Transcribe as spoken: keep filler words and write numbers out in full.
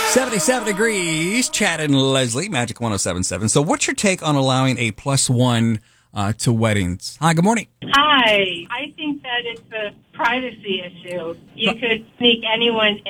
seventy-seven degrees, Chad and Leslie, Magic one oh seven point seven. So what's your take on allowing a plus one uh, to weddings? Hi, good morning. Hi. I think that it's a privacy issue. You could sneak anyone